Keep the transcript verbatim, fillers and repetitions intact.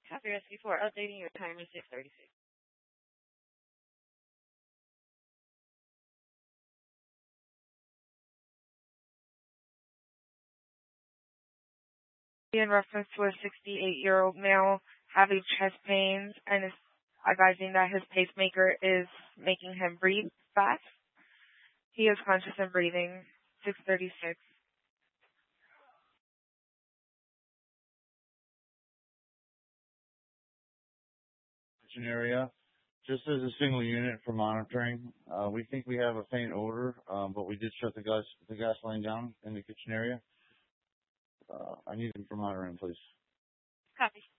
Copy S B four, updating your timer six thirty-six. In reference to a sixty-eight-year-old male having chest pains and is advising that his pacemaker is making him breathe fast. He is conscious and breathing. six thirty-six. Area, just as a single unit for monitoring. Uh, we think we have a faint odor, um, but we did shut the gas the gas line down in the kitchen area. Uh, I need them for monitoring, please. Copy.